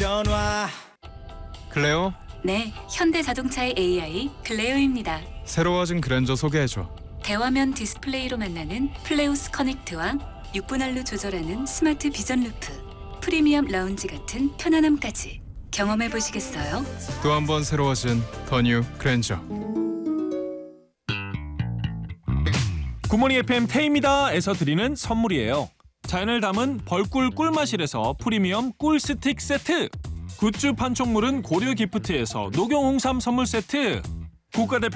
변화. 클레오, 네, 현대자동차의 AI 클레오입니다. 새로워진 그랜저 소개해줘. 대화면 디스플레이로 만나는 플레우스 커넥트와 6분할로 조절하는 스마트 비전 루프, 프리미엄 라운지 같은 편안함까지 경험해 보시겠어요? 또 한 번 새로워진 더 뉴 그랜저. 굿모닝 FM 태입니다에서 드리는 선물이에요. 자연을 담은 벌꿀 꿀마실에서 프리미엄 꿀 스틱 세트, 굿즈 판촉물은 고려 기프트에서 녹용 홍삼 선물 세트, 국가대표